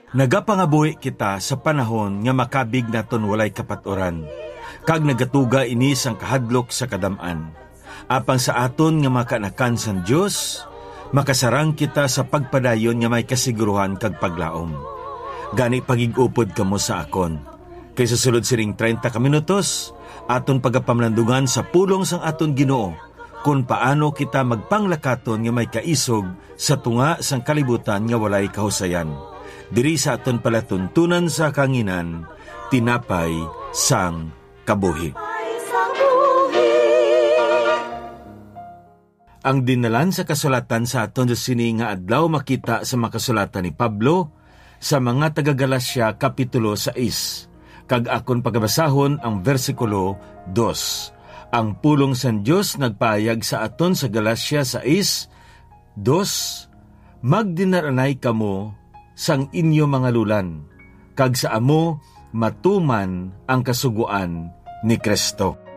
Nagapangabuhi kita sa panahon nga makabig naton walay kapaturan, kag nagatuga ini sang kahadlok sa kadaman. Apang sa aton nga makanakan sang Dios, makasarang kita sa pagpadayon nga may kasiguruhan kag paglaom. Gani pagigupod kamo sa akon. Kay susulod siring 30 ka minutos, aton pagapamlandungan sa pulong sang aton Ginoo, kung paano kita magpanglakaton nga may kaisog sa tunga sang kalibutan nga walay kahusayan. Diri sa aton palatuntunan sa kanginan, tinapay sang kabuhi. Ang dinalan sa kasulatan sa aton sini nga adlaw makita sa makasulatan ni Pablo sa mga taga-Galasya kapitulo 6. Kag akon pagabasahon ang versikulo 2. Ang pulong san Dios nagpaayag sa aton sa Galasya 6:2, magdinaranay kamo sang inyo mga lulan, kag sa amo matuman ang kasuguan ni Kristo.